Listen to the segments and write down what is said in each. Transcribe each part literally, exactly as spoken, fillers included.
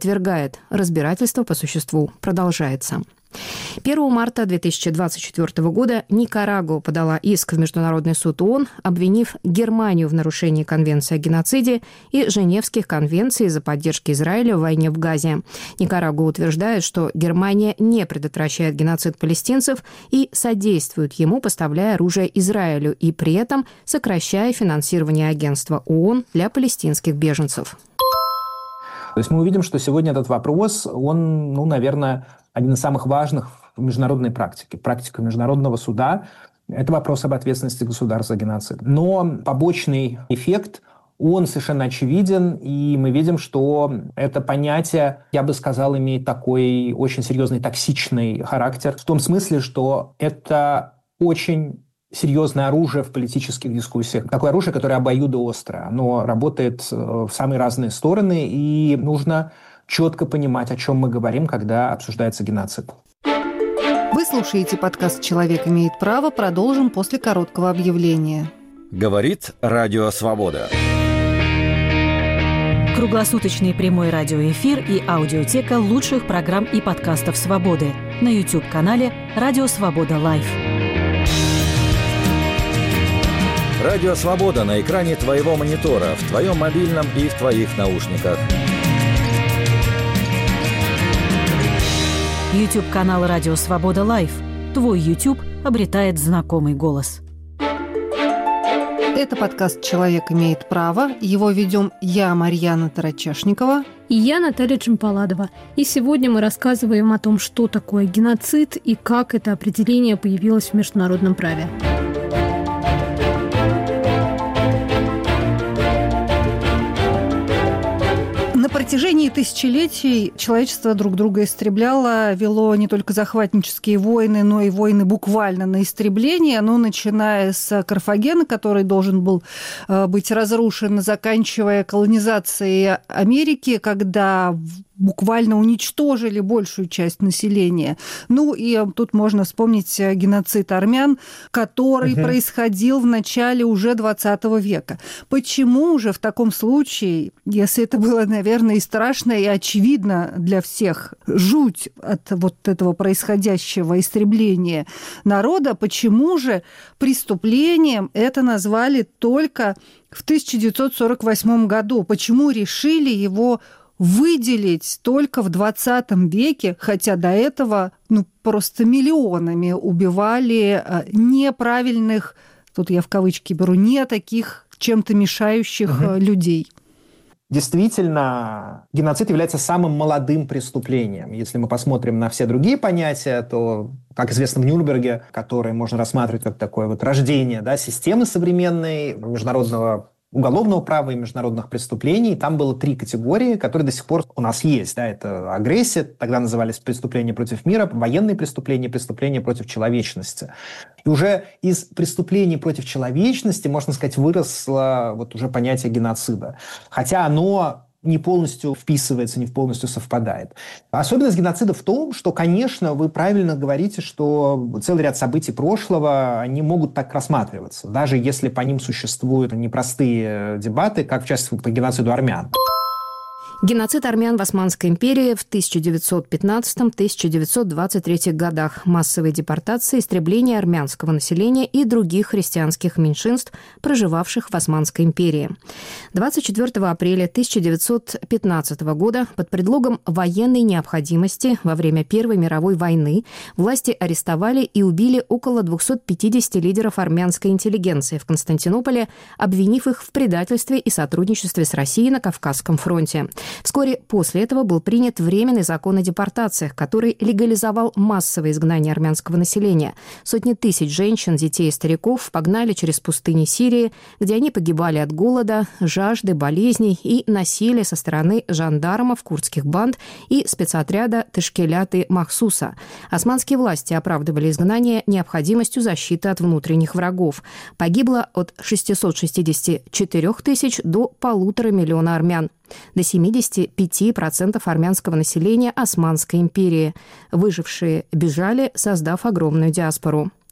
отвергает. Разбирательство по существу продолжается. первого марта две тысячи двадцать четвёртого года Никарагуа подала иск в Международный суд ООН, обвинив Германию в нарушении Конвенции о геноциде и Женевских конвенций из-за поддержки Израиля в войне в Газе. Никарагуа утверждает, что Германия не предотвращает геноцид палестинцев и содействует ему, поставляя оружие Израилю, и при этом сокращая финансирование агентства ООН для палестинских беженцев. То есть мы увидим, что сегодня этот вопрос, он, ну, наверное, один из самых важных в международной практике. Практика международного суда – это вопрос об ответственности государств за геноцид. Но побочный эффект, он совершенно очевиден, и мы видим, что это понятие, я бы сказал, имеет такой очень серьезный токсичный характер, в том смысле, что это очень серьезное оружие в политических дискуссиях. Такое оружие, которое обоюдоострое. Оно работает в самые разные стороны, и нужно четко понимать, о чем мы говорим, когда обсуждается геноцид. Вы слушаете подкаст «Человек имеет право». Продолжим после короткого объявления. Говорит Радио Свобода. Круглосуточный прямой радиоэфир и аудиотека лучших программ и подкастов «Свободы» на YouTube-канале «Радио Свобода Лайв». Радио Свобода на экране твоего монитора, в твоем мобильном и в твоих наушниках. YouTube-канал «Радио Свобода Лайв». Твой YouTube обретает знакомый голос. Это подкаст «Человек имеет право». Его ведем я, Марьяна Тарачешникова. И я, Наталья Джампаладова. И сегодня мы рассказываем о том, что такое геноцид и как это определение появилось в международном праве. На протяжении тысячелетий человечество друг друга истребляло, вело не только захватнические войны, но и войны буквально на истребление, ну, начиная с Карфагена, который должен был быть разрушен, заканчивая колонизацией Америки, когда буквально уничтожили большую часть населения. Ну, и тут можно вспомнить геноцид армян, который угу. происходил в начале уже двадцатого века. Почему же в таком случае, если это было, наверное, и страшно, и очевидно для всех, жуть от вот этого происходящего истребления народа, почему же преступлением это назвали только в тысяча девятьсот сорок восьмом году? Почему решили его выделить только в двадцатом веке, хотя до этого ну, просто миллионами убивали неправильных, тут я в кавычки беру, не таких чем-то мешающих угу. людей? Действительно, геноцид является самым молодым преступлением. Если мы посмотрим на все другие понятия, то, как известно, в Нюрнберге, который можно рассматривать как такое вот рождение да, системы современной международного уголовного права и международных преступлений, там было три категории, которые до сих пор у нас есть. Да, это агрессия, тогда назывались преступления против мира, военные преступления, преступления против человечности. И уже из преступлений против человечности, можно сказать, выросло вот уже понятие геноцида. Хотя оно не полностью вписывается, не полностью совпадает. Особенность геноцида в том, что, конечно, вы правильно говорите, что целый ряд событий прошлого, они могут так рассматриваться, даже если по ним существуют непростые дебаты, как, в частности, по геноциду армян. Геноцид армян в Османской империи в тысяча девятьсот пятнадцатом — тысяча девятьсот двадцать третьем годах. Массовые депортации, истребление армянского населения и других христианских меньшинств, проживавших в Османской империи. двадцать четвёртого апреля тысяча девятьсот пятнадцатого года под предлогом военной необходимости во время Первой мировой войны власти арестовали и убили около двухсот пятидесяти лидеров армянской интеллигенции в Константинополе, обвинив их в предательстве и сотрудничестве с Россией на Кавказском фронте. Вскоре после этого был принят временный закон о депортациях, который легализовал массовое изгнание армянского населения. Сотни тысяч женщин, детей и стариков погнали через пустыни Сирии, где они погибали от голода, жажды, болезней и насилия со стороны жандармов, курдских банд и спецотряда Тышкелят-и Махсуса. Османские власти оправдывали изгнание необходимостью защиты от внутренних врагов. Погибло от шестисот шестидесяти четырёх тысяч до полутора миллиона армян. До семидесяти пяти процентов армянского населения Османской империи. Выжившие бежали, создав огромную диаспору.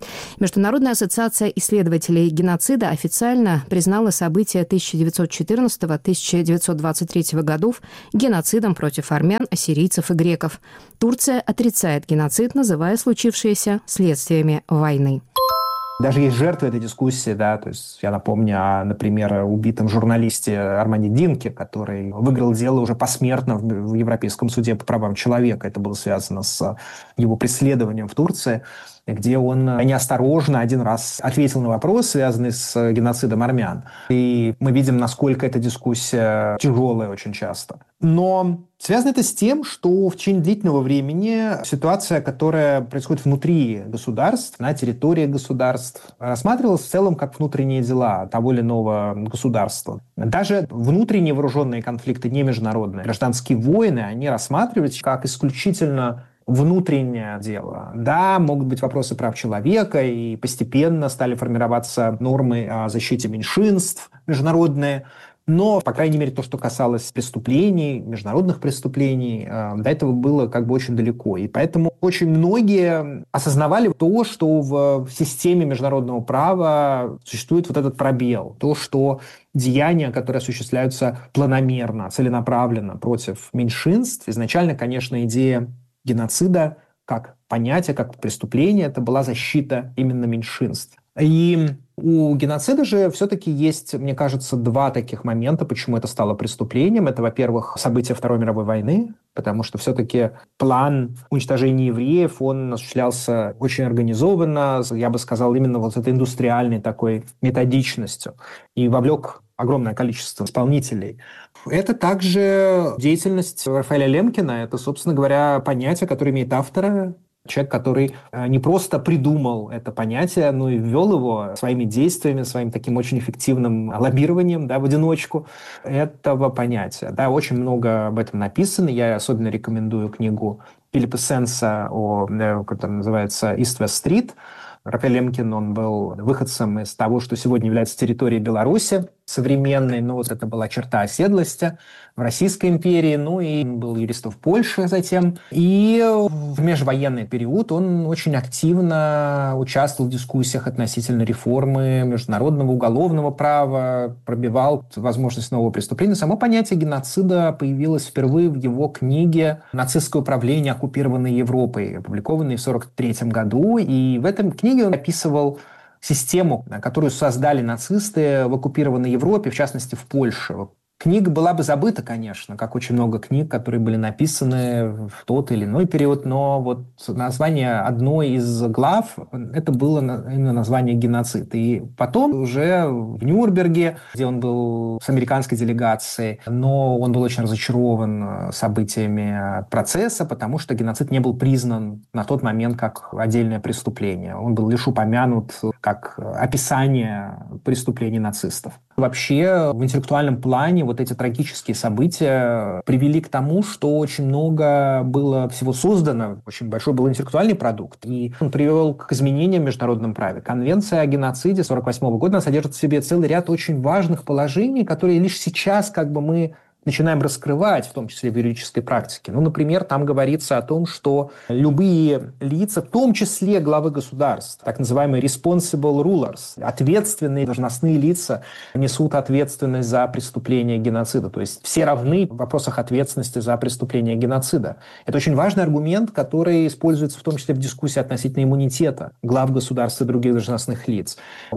Международная ассоциация исследователей геноцида официально признала события тысяча девятьсот четырнадцатого — тысяча девятьсот двадцать третьего годов геноцидом против армян, ассирийцев и греков. Турция отрицает геноцид, называя случившееся следствиями войны. Даже есть жертвы этой дискуссии, да, то есть я напомню о, например, убитом журналисте Армане Динке, который выиграл дело уже посмертно в Европейском суде по правам человека. Это было связано с его преследованием в Турции, где он неосторожно один раз ответил на вопрос, связанный с геноцидом армян. И мы видим, насколько эта дискуссия тяжелая очень часто. Но связано это с тем, что в течение длительного времени ситуация, которая происходит внутри государств, на территории государств, рассматривалась в целом как внутренние дела того или иного государства. Даже внутренние вооруженные конфликты, не международные, гражданские войны, они рассматривались как исключительно внутреннее дело. Да, могут быть вопросы прав человека, и постепенно стали формироваться нормы о защите меньшинств международные, но, по крайней мере, то, что касалось преступлений, международных преступлений, до этого было как бы очень далеко. И поэтому очень многие осознавали то, что в системе международного права существует вот этот пробел, то, что деяния, которые осуществляются планомерно, целенаправленно против меньшинств, изначально, конечно, идея геноцида как понятие, как преступление, это была защита именно меньшинств. И у геноцида же все-таки есть, мне кажется, два таких момента, почему это стало преступлением. Это, во-первых, события Второй мировой войны, потому что все-таки план уничтожения евреев, он осуществлялся очень организованно, я бы сказал, именно вот с этой индустриальной такой методичностью, и вовлек огромное количество исполнителей. Это также деятельность Рафаэля Лемкина. Это, собственно говоря, понятие, которое имеет автора, человек, который не просто придумал это понятие, но и ввел его своими действиями, своим таким очень эффективным лоббированием, да, в одиночку этого понятия. Да, очень много об этом написано. Я особенно рекомендую книгу Филиппа Сенса, о, как это называется, East West Street. Рафаэль Лемкин, он был выходцем из того, что сегодня является территорией Беларуси современной, но вот это была черта оседлости в Российской империи, ну и был юристом в Польше затем. И в межвоенный период он очень активно участвовал в дискуссиях относительно реформы международного уголовного права, пробивал возможность нового преступления. Само понятие геноцида появилось впервые в его книге «Нацистское управление оккупированной Европой», опубликованной в сорок третьем году. И в этом книге он описывал систему, которую создали нацисты в оккупированной Европе, в частности, в Польше. Книга была бы забыта, конечно, как очень много книг, которые были написаны в тот или иной период, но вот название одной из глав, это было именно название «Геноцид». И потом уже в Нюрнберге, где он был с американской делегацией, но он был очень разочарован событиями процесса, потому что геноцид не был признан на тот момент как отдельное преступление. Он был лишь упомянут как описание преступлений нацистов. Вообще, в интеллектуальном плане вот эти трагические события привели к тому, что очень много было всего создано, очень большой был интеллектуальный продукт, и он привел к изменениям в международном праве. Конвенция о геноциде сорок восьмого года она содержит в себе целый ряд очень важных положений, которые лишь сейчас как бы мы начинаем раскрывать, в том числе в юридической практике. Ну, например, там говорится о том, что любые лица, в том числе главы государств, так называемые responsible rulers, ответственные должностные лица, несут ответственность за преступление геноцида. То есть все равны в вопросах ответственности за преступление геноцида. Это очень важный аргумент, который используется в том числе в дискуссии относительно иммунитета глав государств и других должностных лиц.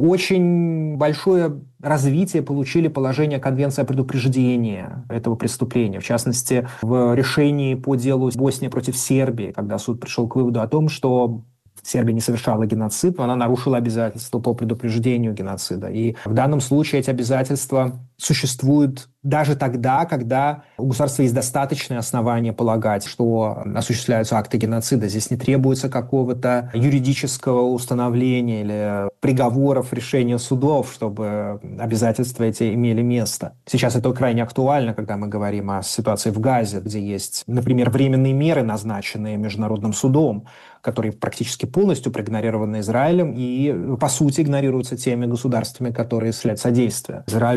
Очень большое развитие получили положения Конвенции о предупреждении этого преступления. В частности, в решении по делу Босния против Сербии, когда суд пришел к выводу о том, что Сербия не совершала геноцид, но она нарушила обязательства по предупреждению геноцида. И в данном случае эти обязательства существуют даже тогда, когда у государства есть достаточные основания полагать, что осуществляются акты геноцида. Здесь не требуется какого-то юридического установления или приговоров, решения судов, чтобы обязательства эти имели место. Сейчас это крайне актуально, когда мы говорим о ситуации в Газе, где есть, например, временные меры, назначенные Международным судом, которые практически полностью проигнорированы Израилем и, по сути, игнорируются теми государствами, которые осуществляют содействие Израилю, в том числе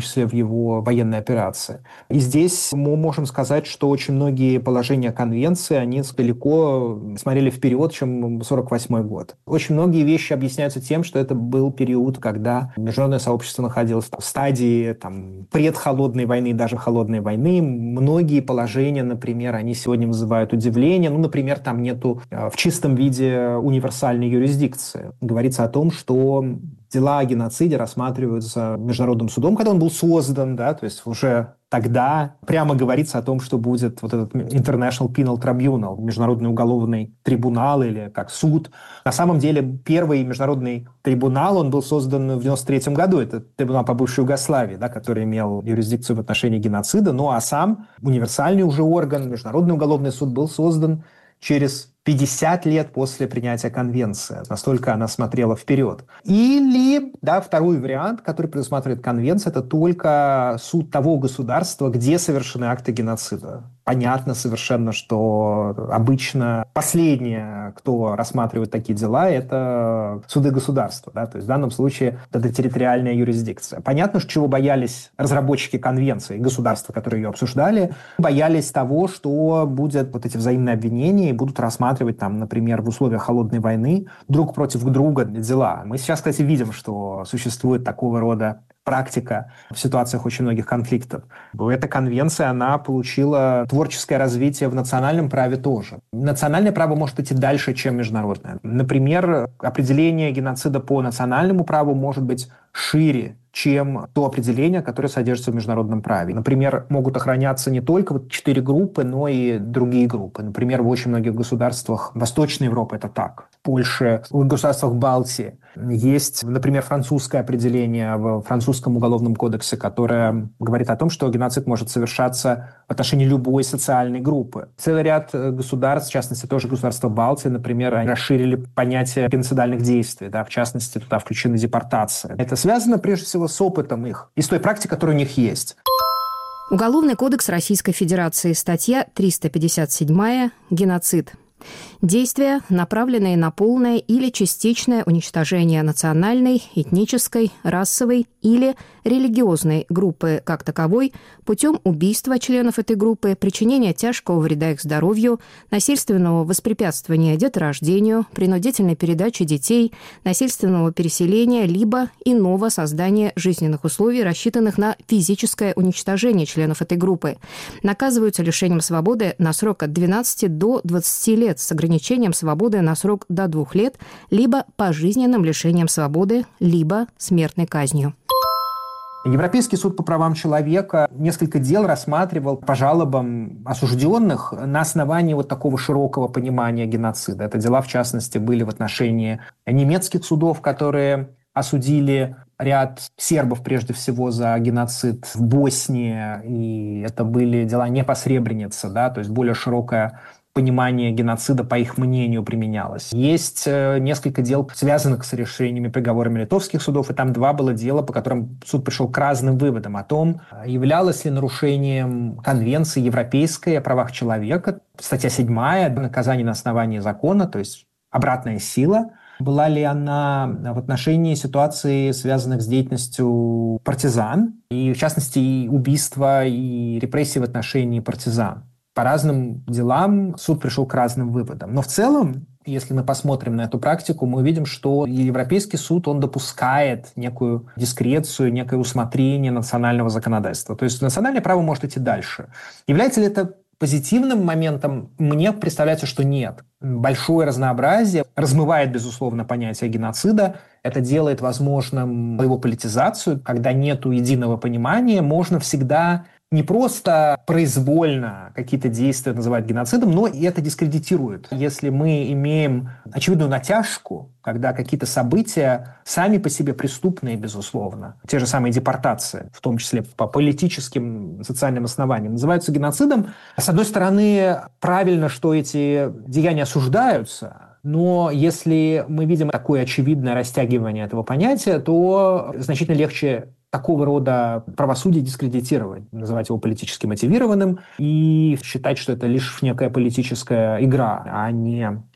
числе в его военной операции. И здесь мы можем сказать, что очень многие положения конвенции, они далеко смотрели вперед, чем сорок восьмой год. Очень многие вещи объясняются тем, что это был период, когда международное сообщество находилось в стадии там, предхолодной войны, даже холодной войны. Многие положения, например, они сегодня вызывают удивление. Ну, например, там нету в чистом виде универсальной юрисдикции. Говорится о том, что дела о геноциде рассматриваются Международным судом, когда он был создан, да, то есть уже тогда прямо говорится о том, что будет вот этот International Penal Tribunal, Международный уголовный трибунал или как суд. На самом деле первый международный трибунал, он был создан в девяносто третьем году, это трибунал по бывшей Югославии, да, который имел юрисдикцию в отношении геноцида, ну а сам универсальный уже орган, Международный уголовный суд был создан через пятьдесят лет после принятия конвенции. Настолько она смотрела вперед. Или, да, второй вариант, который предусматривает конвенция, это только суд того государства, где совершены акты геноцида. Понятно совершенно, что обычно последнее, кто рассматривает такие дела, это суды государства. Да? То есть в данном случае это территориальная юрисдикция. Понятно, чего боялись разработчики конвенции, государства, которые ее обсуждали, боялись того, что будут вот эти взаимные обвинения и будут рассматривать там, например, в условиях холодной войны друг против друга дела. Мы сейчас, кстати, видим, что существует такого рода практика в ситуациях очень многих конфликтов. Эта конвенция, она получила творческое развитие в национальном праве тоже. Национальное право может идти дальше, чем международное. Например, определение геноцида по национальному праву может быть шире, чем то определение, которое содержится в международном праве. Например, могут охраняться не только вот четыре группы, но и другие группы. Например, в очень многих государствах Восточной Европы это так. В Польше, в государствах Балтии есть, например, французское определение в французском уголовном кодексе, которое говорит о том, что геноцид может совершаться в отношении любой социальной группы. Целый ряд государств, в частности, тоже государства Балтии, например, расширили понятие геноцидальных действий. Да, в частности, туда включены депортации. Это связано, прежде всего, с опытом их и с той практикой, которая у них есть. Уголовный кодекс Российской Федерации, статья триста пятьдесят семь «Геноцид». Действия, направленные на полное или частичное уничтожение национальной, этнической, расовой или религиозной группы как таковой путем убийства членов этой группы, причинения тяжкого вреда их здоровью, насильственного воспрепятствования деторождению, принудительной передачи детей, насильственного переселения либо иного создания жизненных условий, рассчитанных на физическое уничтожение членов этой группы, наказываются лишением свободы на срок от двенадцати до двадцати лет с ограничением свободы на срок до двух лет, либо пожизненным лишением свободы, либо смертной казнью. Европейский суд по правам человека несколько дел рассматривал по жалобам осужденных на основании вот такого широкого понимания геноцида. Это дела, в частности, были в отношении немецких судов, которые осудили ряд сербов, прежде всего, за геноцид в Боснии, и это были дела не по Сребренице, да, то есть более широкое понимание геноцида, по их мнению, применялось. Есть несколько дел, связанных с решениями, приговорами литовских судов, и там два было дела, по которым суд пришел к разным выводам о том, являлось ли нарушением Конвенции Европейской о правах человека, статья седьмая, наказание на основании закона, то есть обратная сила, была ли она в отношении ситуаций, связанных с деятельностью партизан, и в частности и убийства и репрессий в отношении партизан. По разным делам суд пришел к разным выводам. Но в целом, если мы посмотрим на эту практику, мы увидим, что Европейский суд, он допускает некую дискрецию, некое усмотрение национального законодательства. То есть национальное право может идти дальше. Является ли это позитивным моментом? Мне представляется, что нет. Большое разнообразие размывает, безусловно, понятие геноцида. Это делает возможным его политизацию. Когда нет единого понимания, можно всегда не просто произвольно какие-то действия называть геноцидом, но и это дискредитирует. Если мы имеем очевидную натяжку, когда какие-то события сами по себе преступные, безусловно, те же самые депортации, в том числе по политическим, социальным основаниям, называются геноцидом, с одной стороны, правильно, что эти деяния осуждаются, но если мы видим такое очевидное растягивание этого понятия, то значительно легче такого рода правосудие дискредитировать, называть его политически мотивированным и считать, что это лишь некая политическая игра, а не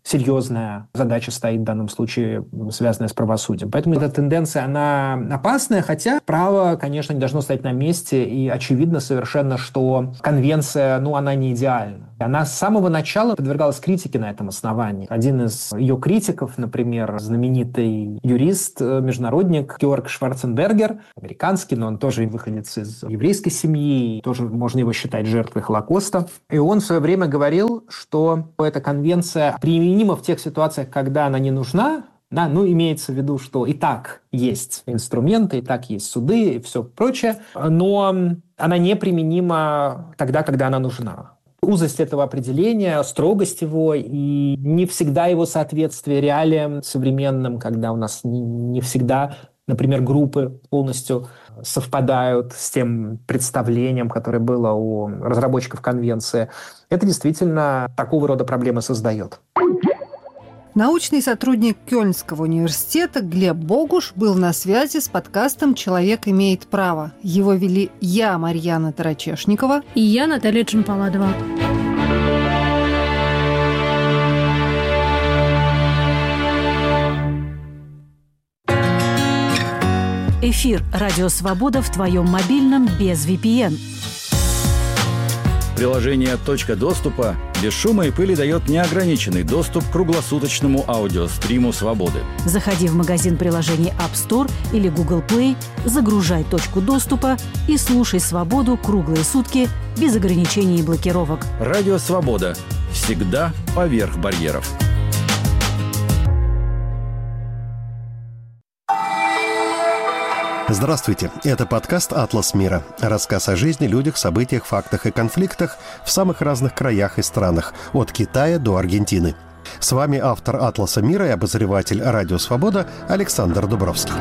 серьезная задача стоит в данном случае, связанная с правосудием. Поэтому эта тенденция, она опасная, хотя право, конечно, не должно стоять на месте, и очевидно совершенно, что конвенция, ну, она не идеальна. Она с самого начала подвергалась критике на этом основании. Один из ее критиков, например, знаменитый юрист, международник Георг Шварценбергер, американский, но он тоже выходец из еврейской семьи, тоже можно его считать жертвой Холокоста. И он в свое время говорил, что эта конвенция применима в тех ситуациях, когда она не нужна. Да, ну, имеется в виду, что и так есть инструменты, и так есть суды и все прочее, но она неприменима тогда, когда она нужна. Узость этого определения, строгость его и не всегда его соответствие реалиям современным, когда у нас не всегда, например, группы полностью совпадают с тем представлением, которое было у разработчиков конвенции, это действительно такого рода проблемы создает. Научный сотрудник Кёльнского университета Глеб Богуш был на связи с подкастом «Человек имеет право». Его вели я, Марьяна Тарачешникова. И я, Наталья Джампаладова. Эфир «Радио Свобода» в твоем мобильном без ви пи эн. Приложение «Точка доступа» без шума и пыли дает неограниченный доступ к круглосуточному аудиостриму «Свободы». Заходи в магазин приложений App Store или Google Play, загружай «Точку доступа» и слушай «Свободу» круглые сутки без ограничений и блокировок. Радио «Свобода». Всегда поверх барьеров. Здравствуйте, это подкаст «Атлас мира». Рассказ о жизни, людях, событиях, фактах и конфликтах в самых разных краях и странах, от Китая до Аргентины. С вами автор «Атласа мира» и обозреватель «Радио Свобода» Александр Дубровский.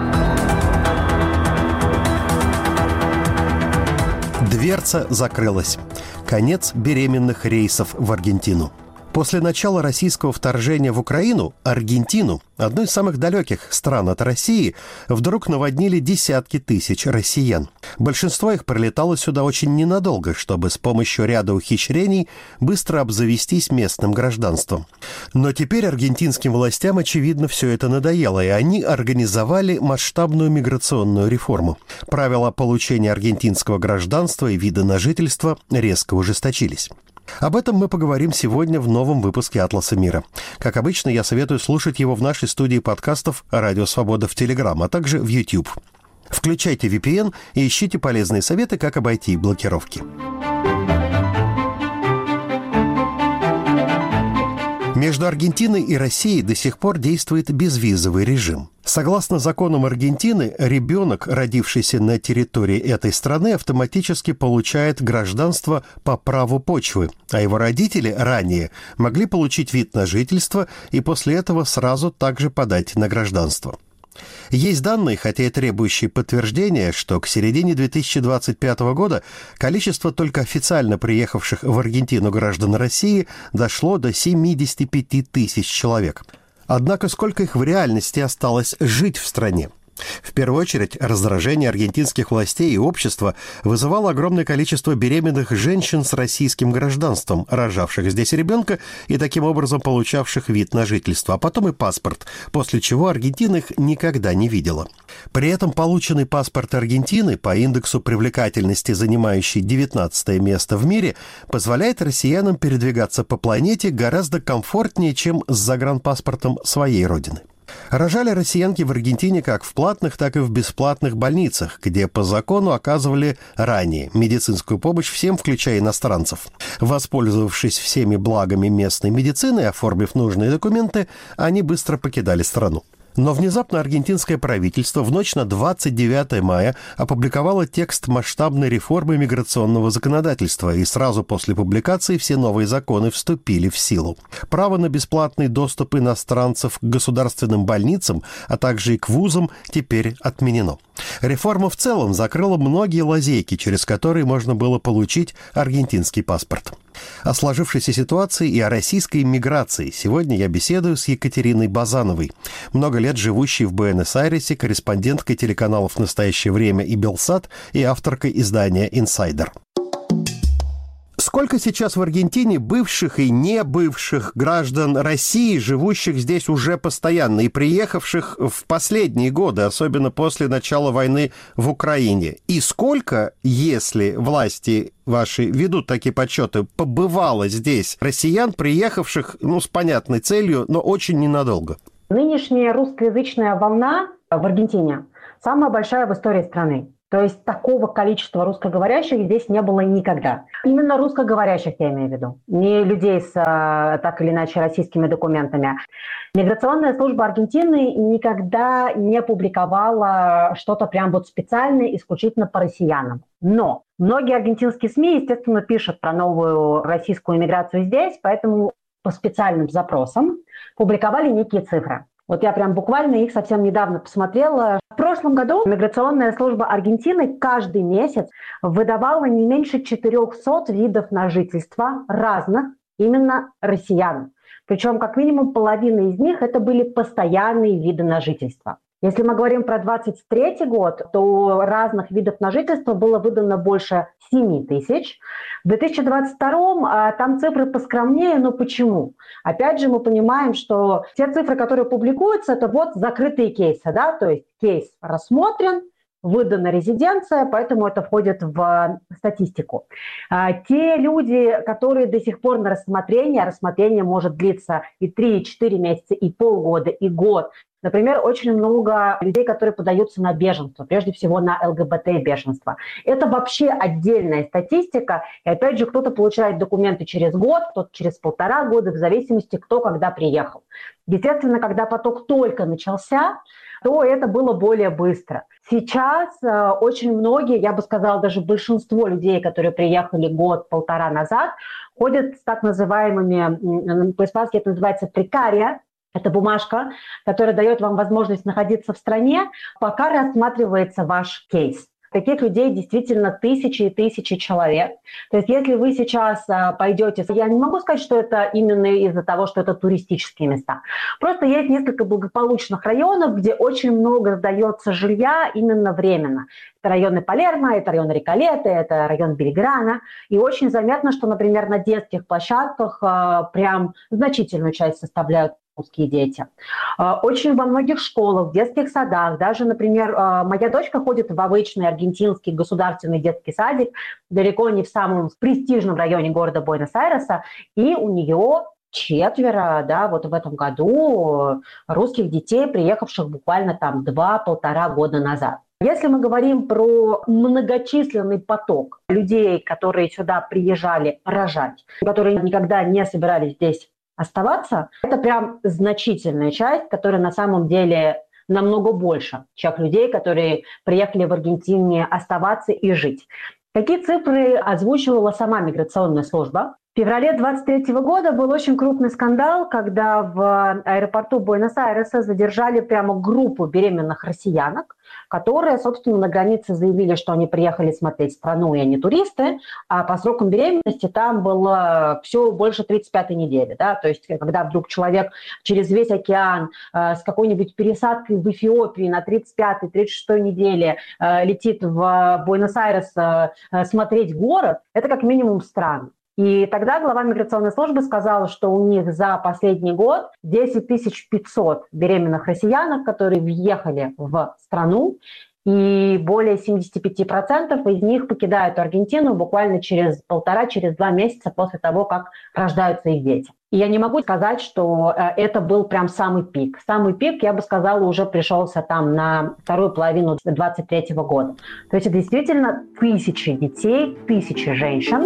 Дверца закрылась. Конец беременных рейсов в Аргентину. После начала российского вторжения в Украину Аргентину, одну из самых далеких стран от России, вдруг наводнили десятки тысяч россиян. Большинство их прилетало сюда очень ненадолго, чтобы с помощью ряда ухищрений быстро обзавестись местным гражданством. Но теперь аргентинским властям, очевидно, все это надоело, и они организовали масштабную миграционную реформу. Правила получения аргентинского гражданства и вида на жительство резко ужесточились. Об этом мы поговорим сегодня в новом выпуске «Атласа мира». Как обычно, я советую слушать его в нашей студии подкастов «Радио Свобода» в Телеграм, а также в YouTube. Включайте ви пи эн и ищите полезные советы, как обойти блокировки. Между Аргентиной и Россией до сих пор действует безвизовый режим. Согласно законам Аргентины, ребенок, родившийся на территории этой страны, автоматически получает гражданство по праву почвы, а его родители ранее могли получить вид на жительство и после этого сразу также подать на гражданство. Есть данные, хотя и требующие подтверждения, что к середине две тысячи двадцать пятого года количество только официально приехавших в Аргентину граждан России дошло до семьдесят пять тысяч человек. Однако сколько их в реальности осталось жить в стране? В первую очередь, раздражение аргентинских властей и общества вызывало огромное количество беременных женщин с российским гражданством, рожавших здесь ребенка и таким образом получавших вид на жительство, а потом и паспорт, после чего Аргентина их никогда не видела. При этом полученный паспорт Аргентины, по индексу привлекательности занимающий девятнадцатое место в мире, позволяет россиянам передвигаться по планете гораздо комфортнее, чем с загранпаспортом своей родины. Рожали россиянки в Аргентине как в платных, так и в бесплатных больницах, где по закону оказывали ранее медицинскую помощь всем, включая иностранцев. Воспользовавшись всеми благами местной медицины и оформив нужные документы, они быстро покидали страну. Но внезапно аргентинское правительство в ночь на двадцать девятое мая опубликовало текст масштабной реформы миграционного законодательства, и сразу после публикации все новые законы вступили в силу. Право на бесплатный доступ иностранцев к государственным больницам, а также и к вузам теперь отменено. Реформа в целом закрыла многие лазейки, через которые можно было получить аргентинский паспорт. О сложившейся ситуации и о российской миграции сегодня я беседую с Екатериной Базановой, много лет живущей в Буэнос-Айресе, корреспонденткой телеканалов «Настоящее время» и «Белсат» и авторкой издания «Инсайдер». Сколько сейчас в Аргентине бывших и не бывших граждан России, живущих здесь уже постоянно и приехавших в последние годы, особенно после начала войны в Украине? И сколько, если власти ваши ведут такие подсчеты, побывало здесь россиян, приехавших, ну, с понятной целью, но очень ненадолго? Нынешняя русскоязычная волна в Аргентине самая большая в истории страны. То есть такого количества русскоговорящих здесь не было никогда. Именно русскоговорящих я имею в виду, не людей с так или иначе российскими документами. Миграционная служба Аргентины никогда не публиковала что-то прям вот специальное исключительно по россиянам. Но многие аргентинские СМИ, естественно, пишут про новую российскую иммиграцию здесь, поэтому по специальным запросам публиковали некие цифры. Вот я прям буквально их совсем недавно посмотрела. В прошлом году миграционная служба Аргентины каждый месяц выдавала не меньше четырехсот видов на жительство разных именно россиян. Причем как минимум половина из них это были постоянные виды на жительство. Если мы говорим про двадцать третий год, то разных видов на жительство было выдано больше семь тысяч. В две тысячи двадцать втором там цифры поскромнее, но почему? Опять же, мы понимаем, что те цифры, которые публикуются, это вот закрытые кейсы, да, то есть кейс рассмотрен, выдана резиденция, поэтому это входит в статистику. Те люди, которые до сих пор на рассмотрении, а рассмотрение может длиться и три, и четыре месяца, и полгода, и год. Например, очень много людей, которые подаются на беженство, прежде всего на ЛГБТ-беженство. Это вообще отдельная статистика. И опять же, кто-то получает документы через год, кто-то через полтора года, в зависимости, кто когда приехал. Естественно, когда поток только начался, то это было более быстро. Сейчас э, очень многие, я бы сказала, даже большинство людей, которые приехали год-полтора назад, ходят с так называемыми, по-испански это называется прекария. Это бумажка, которая дает вам возможность находиться в стране, пока рассматривается ваш кейс. Таких людей действительно тысячи и тысячи человек. То есть если вы сейчас а, пойдете... Я не могу сказать, что это именно из-за того, что это туристические места. Просто есть несколько благополучных районов, где очень много сдается жилья именно временно. Это районы Палермо, это район Реколеты, это район Бельграна. И очень заметно, что, например, на детских площадках а, прям значительную часть составляют русские дети. Очень во многих школах, в детских садах, даже, например, моя дочка ходит в обычный аргентинский государственный детский садик, далеко не в самом престижном районе города Буэнос-Айреса, и у нее четверо, да, вот в этом году русских детей, приехавших буквально там два-полтора года назад. Если мы говорим про многочисленный поток людей, которые сюда приезжали рожать, которые никогда не собирались здесь оставаться, это прям значительная часть, которая на самом деле намного больше, чем людей, которые приехали в Аргентине оставаться и жить. Какие цифры озвучивала сама миграционная служба? В феврале двадцать третьего года был очень крупный скандал, когда в аэропорту Буэнос-Айреса задержали прямо группу беременных россиянок, которые, собственно, на границе заявили, что они приехали смотреть страну, и они туристы, а по срокам беременности там было все больше тридцать пятой недели. Да? То есть когда вдруг человек через весь океан э, с какой-нибудь пересадкой в Эфиопии на тридцать пятой — тридцать шестой неделе э, летит в Буэнос-Айрес э, смотреть город, это как минимум странно. И тогда глава миграционной службы сказала, что у них за последний год десять тысяч пятьсот беременных россиянок, которые въехали в страну, и более семьдесят пять процентов из них покидают Аргентину буквально через полтора, через два месяца после того, как рождаются их дети. И я не могу сказать, что это был прям самый пик. Самый пик, я бы сказала, уже пришелся там на вторую половину двадцать третьего года. То есть это действительно тысячи детей, тысячи женщин.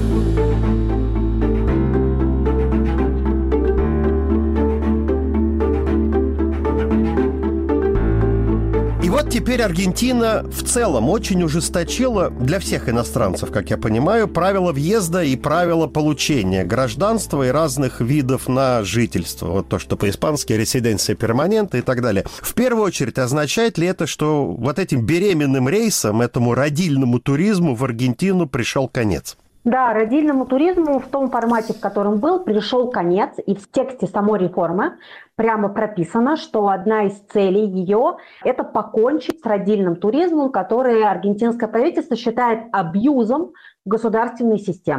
И вот теперь Аргентина в целом очень ужесточила для всех иностранцев, как я понимаю, правила въезда и правила получения гражданства и разных видов на жительство. Вот то, что по-испански резиденция перманента и так далее. В первую очередь, означает ли это, что вот этим беременным рейсам, этому родильному туризму в Аргентину пришел конец? Да, родильному туризму в том формате, в котором был, пришел конец. И в тексте самой реформы прямо прописано, что одна из целей ее – это покончить с родильным туризмом, который аргентинское правительство считает абьюзом государственной системы.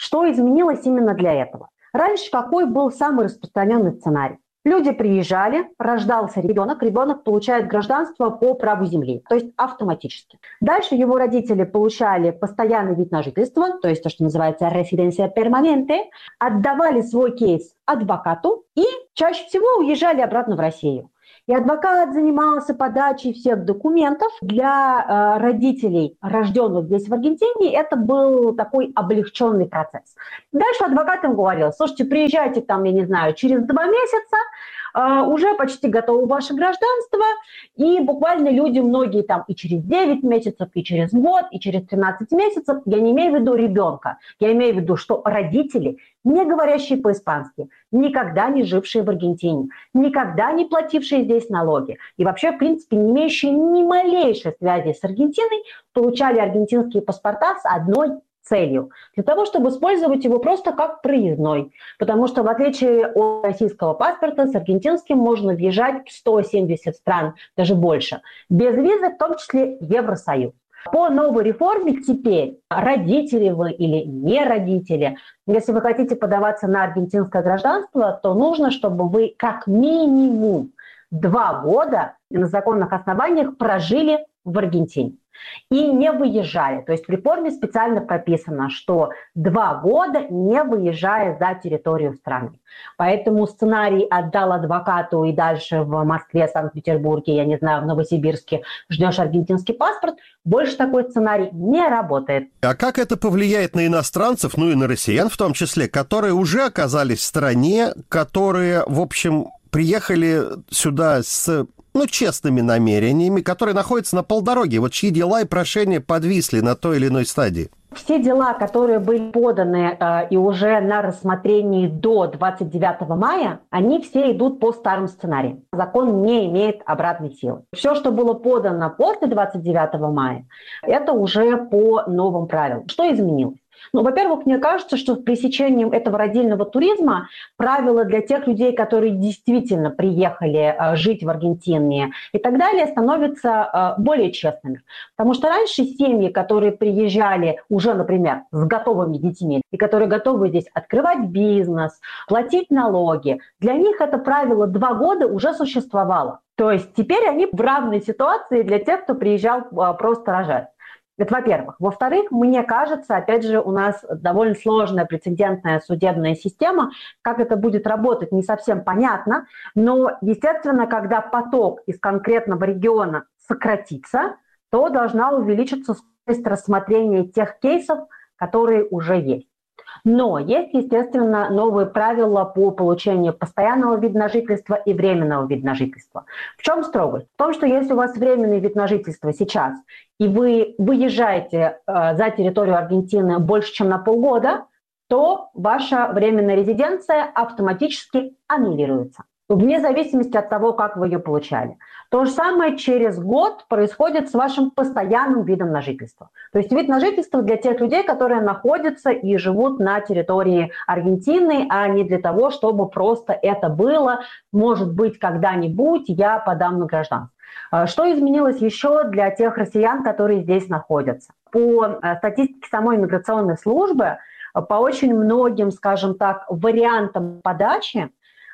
Что изменилось именно для этого? Раньше какой был самый распространенный сценарий? Люди приезжали, рождался ребенок, ребенок получает гражданство по праву земли, то есть автоматически. Дальше его родители получали постоянный вид на жительство, то есть то, что называется резиденция перманенте, отдавали свой кейс адвокату и чаще всего уезжали обратно в Россию. И адвокат занимался подачей всех документов. Для э, родителей, рожденных здесь в Аргентине, это был такой облегченный процесс. Дальше адвокат им говорил: слушайте, приезжайте там, я не знаю, через два месяца, э, уже почти готово ваше гражданство. И буквально люди, многие там и через девять месяцев, и через год, и через тринадцать месяцев, я не имею в виду ребенка, я имею в виду, что родители, не говорящие по-испански, никогда не жившие в Аргентине, никогда не платившие здесь налоги и вообще, в принципе, не имеющие ни малейшей связи с Аргентиной, получали аргентинские паспорта с одной целью. Для того, чтобы использовать его просто как проездной. Потому что, в отличие от российского паспорта, с аргентинским можно въезжать в сто семьдесят стран, даже больше, без визы, в том числе Евросоюз. По новой реформе теперь родители вы или не родители, если вы хотите подаваться на аргентинское гражданство, то нужно, чтобы вы как минимум два года на законных основаниях прожили в Аргентине и не выезжали. То есть в реформе специально прописано, что два года не выезжая за территорию страны. Поэтому сценарий «отдал адвокату и дальше в Москве, Санкт-Петербурге, я не знаю, в Новосибирске ждешь аргентинский паспорт», больше такой сценарий не работает. А как это повлияет на иностранцев, ну и на россиян в том числе, которые уже оказались в стране, которые, в общем, приехали сюда с... ну, честными намерениями, которые находятся на полдороге, вот чьи дела и прошения подвисли на той или иной стадии? Все дела, которые были поданы э, и уже на рассмотрении до двадцать девятого мая, они все идут по старым сценариям. Закон не имеет обратной силы. Все, что было подано после двадцать девятого мая, это уже по новым правилам. Что изменилось? Ну, во-первых, мне кажется, что с пресечением этого родильного туризма правила для тех людей, которые действительно приехали э, жить в Аргентине и так далее, становятся э, более честными. Потому что раньше семьи, которые приезжали уже, например, с готовыми детьми, и которые готовы здесь открывать бизнес, платить налоги, для них это правило два года уже существовало. То есть теперь они в равной ситуации для тех, кто приезжал э, просто рожать. Это во-первых. Во-вторых, мне кажется, опять же, у нас довольно сложная прецедентная судебная система. Как это будет работать, не совсем понятно. Но, естественно, когда поток из конкретного региона сократится, то должна увеличиться скорость рассмотрения тех кейсов, которые уже есть. Но есть, естественно, новые правила по получению постоянного вида на жительство и временного вида на жительство. В чем строгость? В том, что если у вас временный вид на жительство сейчас, и вы выезжаете э, за территорию Аргентины больше, чем на полгода, то ваша временная резиденция автоматически аннулируется, вне зависимости от того, как вы ее получали. То же самое через год происходит с вашим постоянным видом на жительство. То есть вид на жительство для тех людей, которые находятся и живут на территории Аргентины, а не для того, чтобы просто это было, может быть, когда-нибудь я подам на гражданство. Что изменилось еще для тех россиян, которые здесь находятся? По статистике самой миграционной службы, по очень многим, скажем так, вариантам подачи,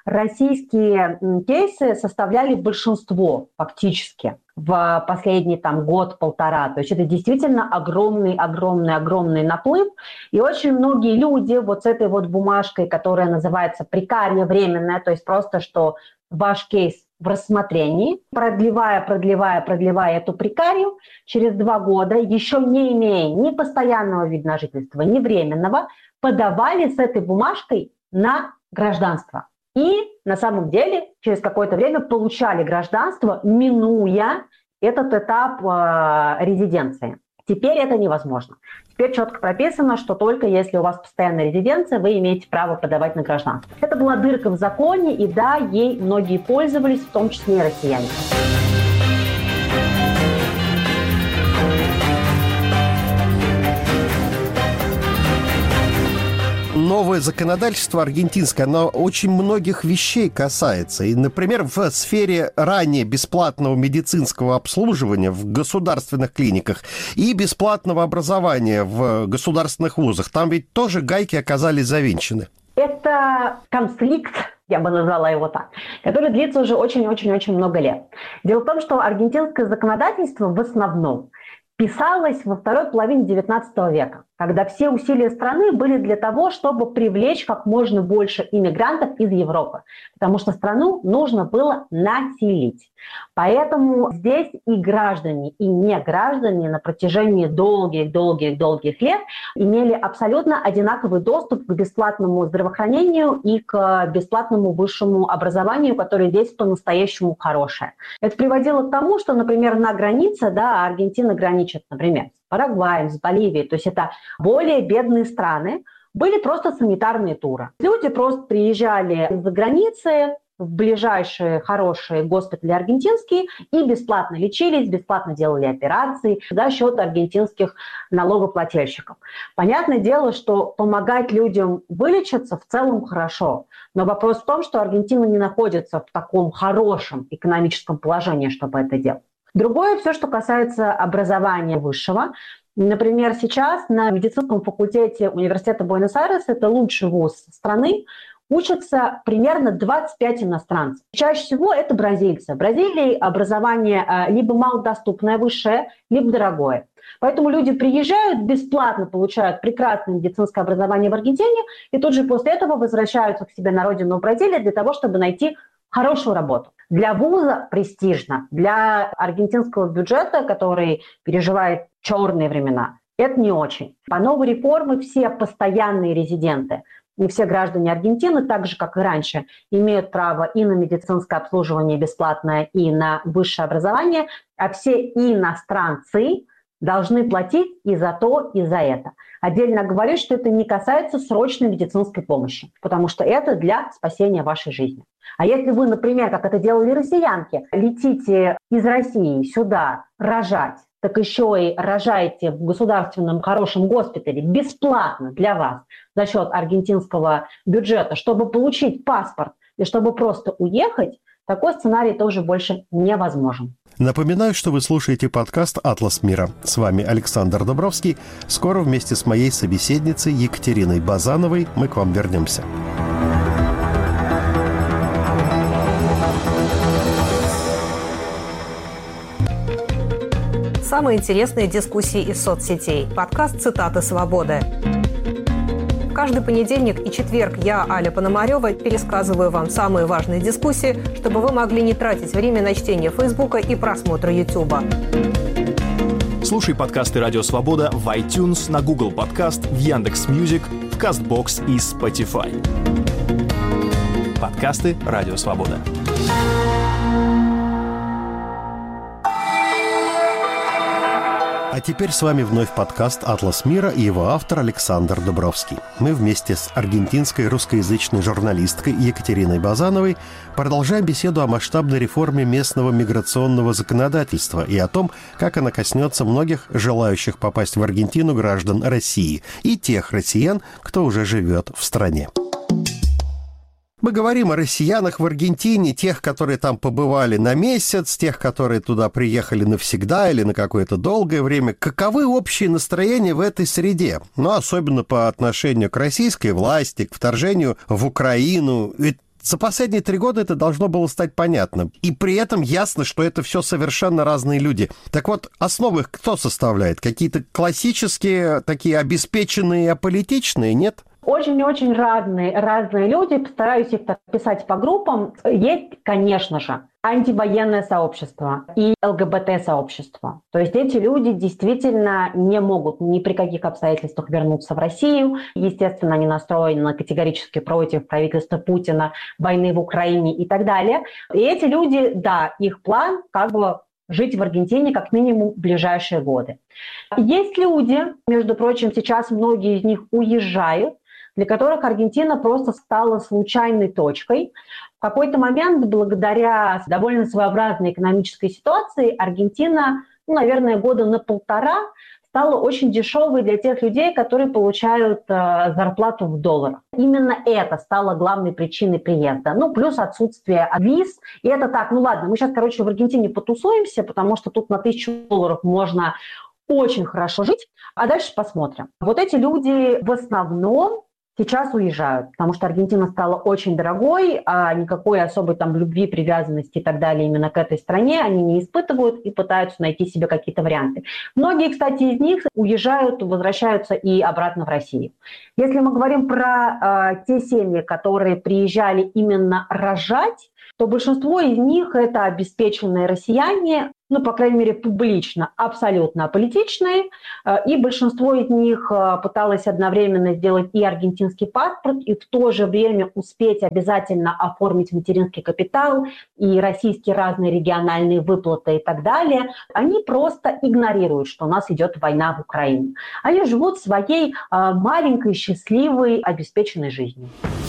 российские кейсы составляли большинство фактически в последний там, год-полтора. То есть это действительно огромный, огромный, огромный наплыв. И очень многие люди вот с этой вот бумажкой, которая называется прекария временная, то есть просто что ваш кейс в рассмотрении, продлевая, продлевая, продлевая эту прекарию, через два года, еще не имея ни постоянного вида на жительство, ни временного, подавали с этой бумажкой на гражданство. И на самом деле через какое-то время получали гражданство, минуя этот этап э, резиденции. Теперь это невозможно. Теперь четко прописано, что только если у вас постоянная резиденция, вы имеете право подавать на гражданство. Это была дырка в законе, и да, ей многие пользовались, в том числе и россияне. новое законодательство аргентинское, оно очень многих вещей касается. И, например, в сфере ранее бесплатного медицинского обслуживания в государственных клиниках и бесплатного образования в государственных вузах, там ведь тоже гайки оказались завинчены. Это конфликт, я бы назвала его так, который длится уже очень-очень-очень много лет. Дело в том, что аргентинское законодательство в основном писалось во второй половине девятнадцатого века, когда все усилия страны были для того, чтобы привлечь как можно больше иммигрантов из Европы, потому что страну нужно было населить. Поэтому здесь и граждане, и не граждане на протяжении долгих-долгих-долгих лет имели абсолютно одинаковый доступ к бесплатному здравоохранению и к бесплатному высшему образованию, которое здесь по-настоящему хорошее. Это приводило к тому, что, например, на границе, да, Аргентина граничит, например, с Парагваем, с Боливией, то есть это более бедные страны, были просто санитарные туры. Люди просто приезжали из-за границы в ближайшие хорошие госпитали аргентинские и бесплатно лечились, бесплатно делали операции за счет аргентинских налогоплательщиков. Понятное дело, что помогать людям вылечиться в целом хорошо, но вопрос в том, что Аргентина не находится в таком хорошем экономическом положении, чтобы это делать. Другое, все, что касается образования высшего. Например, сейчас на медицинском факультете Университета Буэнос-Айреса, это лучший вуз страны, учатся примерно двадцать пять иностранцев. Чаще всего это бразильцы. В Бразилии образование либо малодоступное высшее, либо дорогое. Поэтому люди приезжают, бесплатно получают прекрасное медицинское образование в Аргентине и тут же после этого возвращаются к себе на родину в Бразилию для того, чтобы найти хорошую работу. Для вуза престижно, для аргентинского бюджета, который переживает черные времена, это не очень. По новой реформе все постоянные резиденты и все граждане Аргентины, так же, как и раньше, имеют право и на медицинское обслуживание бесплатное, и на высшее образование, а все иностранцы должны платить и за то, и за это. Отдельно говорю, что это не касается срочной медицинской помощи, потому что это для спасения вашей жизни. А если вы, например, как это делали россиянки, летите из России сюда рожать, так еще и рожаете в государственном хорошем госпитале бесплатно для вас за счет аргентинского бюджета, чтобы получить паспорт и чтобы просто уехать, такой сценарий тоже больше невозможен. Напоминаю, что вы слушаете подкаст «Атлас мира». С вами Александр Дубровский. Скоро вместе с моей собеседницей Екатериной Базановой мы к вам вернемся. Самые интересные дискуссии из соцсетей. Подкаст «Цитаты свободы». Каждый понедельник и четверг я, Аля Пономарева, пересказываю вам самые важные дискуссии, чтобы вы могли не тратить время на чтение Фейсбука и просмотр Ютуба. Слушай подкасты «Радио Свобода» в iTunes, на Google Подкаст, в Яндекс.Мьюзик, в Кастбокс и Spotify. Подкасты «Радио Свобода». А теперь с вами вновь подкаст «Атлас мира» и его автор Александр Дубровский. Мы вместе с аргентинской русскоязычной журналисткой Екатериной Базановой продолжаем беседу о масштабной реформе местного миграционного законодательства и о том, как она коснется многих желающих попасть в Аргентину граждан России и тех россиян, кто уже живет в стране. Мы говорим о россиянах в Аргентине, тех, которые там побывали на месяц, тех, которые туда приехали навсегда или на какое-то долгое время. Каковы общие настроения в этой среде? Ну, особенно по отношению к российской власти, к вторжению в Украину. Ведь за последние три года это должно было стать понятно. И при этом ясно, что это все совершенно разные люди. Так вот, основы их кто составляет? Какие-то классические, такие обеспеченные, аполитичные, нет? Очень-очень разные, разные люди, постараюсь их так писать по группам. Есть, конечно же, антивоенное сообщество и ЛГБТ-сообщество. То есть эти люди действительно не могут ни при каких обстоятельствах вернуться в Россию. Естественно, они настроены категорически против правительства Путина, войны в Украине и так далее. И эти люди, да, их план как бы жить в Аргентине как минимум в ближайшие годы. Есть люди, между прочим, сейчас многие из них уезжают, для которых Аргентина просто стала случайной точкой. В какой-то момент, благодаря довольно своеобразной экономической ситуации, Аргентина, ну, наверное, года на полтора стала очень дешевой для тех людей, которые получают э, зарплату в долларах. Именно это стало главной причиной приезда. Ну, плюс отсутствие виз. И это так, ну ладно, мы сейчас, короче, в Аргентине потусуемся, потому что тут на тысячу долларов можно очень хорошо жить, а дальше посмотрим. Вот эти люди в основном сейчас уезжают, потому что Аргентина стала очень дорогой, а никакой особой там любви, привязанности и так далее именно к этой стране они не испытывают и пытаются найти себе какие-то варианты. Многие, кстати, из них уезжают, возвращаются и обратно в Россию. Если мы говорим про э, те семьи, которые приезжали именно рожать, то большинство из них это обеспеченные россияне, ну, по крайней мере, публично, абсолютно аполитичные, и большинство из них пыталось одновременно сделать и аргентинский паспорт, и в то же время успеть обязательно оформить материнский капитал, и российские разные региональные выплаты и так далее. Они просто игнорируют, что у нас идет война в Украине. Они живут своей маленькой, счастливой, обеспеченной жизнью.